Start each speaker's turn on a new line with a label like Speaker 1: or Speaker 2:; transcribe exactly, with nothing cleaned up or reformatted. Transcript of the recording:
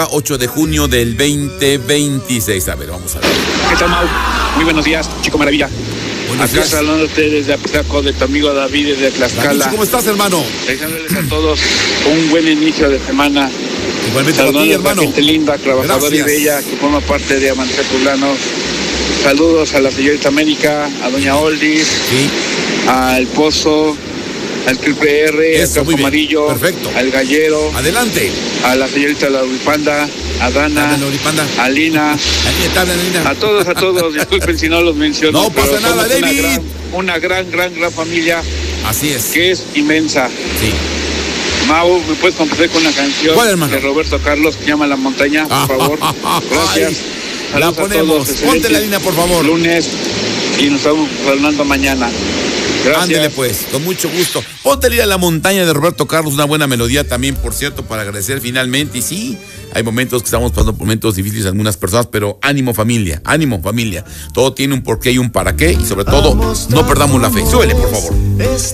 Speaker 1: ocho de junio del veinte veintiséis. A ver, vamos a ver.
Speaker 2: ¿Qué tal, Mau? Muy buenos días, Chico Maravilla.
Speaker 1: Buenos
Speaker 2: Acá
Speaker 1: días.
Speaker 2: saludándote desde Apizaco de tu amigo David desde Tlaxcala.
Speaker 1: David, ¿cómo estás, hermano?
Speaker 2: Deseándoles a todos un buen inicio de semana.
Speaker 1: Igualmente para ti,
Speaker 2: Saludándoles a
Speaker 1: hermano.
Speaker 2: gente linda, trabajadora
Speaker 1: Gracias.
Speaker 2: y bella que forma parte de Amanecer Poblano. Saludos a la señorita América, a doña Oldis,
Speaker 1: Sí,
Speaker 2: al Pozo, al Triple R, al
Speaker 1: Eso,
Speaker 2: Campo
Speaker 1: muy bien.
Speaker 2: Amarillo,
Speaker 1: Perfecto.
Speaker 2: al Gallero,
Speaker 1: adelante.
Speaker 2: a la señorita Lauripanda, a Dana,
Speaker 1: Dana, Lauripanda.
Speaker 2: a Lina,
Speaker 1: Ahí está, Lina.
Speaker 2: a todos, a todos. Disculpen si no los menciono.
Speaker 1: No pasa
Speaker 2: pero
Speaker 1: nada,
Speaker 2: somos una
Speaker 1: David.
Speaker 2: gran, una gran, gran, gran familia
Speaker 1: Así es.
Speaker 2: que es inmensa.
Speaker 1: Sí.
Speaker 2: Mau, ¿me puedes complacer con una canción
Speaker 1: ¿Cuál, hermano?
Speaker 2: de Roberto Carlos que se llama La Montaña, por favor? Gracias.
Speaker 1: Ay, la
Speaker 2: Saludos a
Speaker 1: ponemos.
Speaker 2: todos,
Speaker 1: Ponte
Speaker 2: excelente
Speaker 1: la línea, por favor.
Speaker 2: Lunes y nos estamos hablando mañana. Gracias.
Speaker 1: Ándele pues, con mucho gusto. Ponte a La Montaña de Roberto Carlos, una buena melodía también, por cierto, para agradecer finalmente. Y sí, hay momentos que estamos pasando por momentos difíciles algunas personas, pero ánimo familia, ánimo familia. Todo tiene un porqué y un para qué, y sobre todo, no perdamos la fe. Súbele, por favor.